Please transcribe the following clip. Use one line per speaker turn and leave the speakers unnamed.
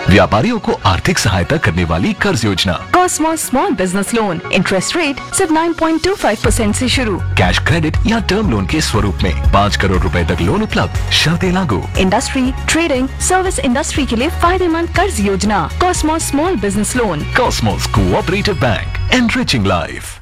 व्यापारियों को आर्थिक सहायता करने वाली कर्ज योजना।
Cosmos small business loan, interest rate सिर्फ 9.25% से शुरू।
कैश क्रेडिट या टर्म लोन के स्वरूप में 5 करोड़ रुपए तक लोन उपलब्ध, शर्तें लागू।
इंडस्ट्री, ट्रेडिंग, सर्विस इंडस्ट्री के लिए फायदेमंद कर्ज योजना। Cosmos small business loan.
Cosmos cooperative bank, enriching life.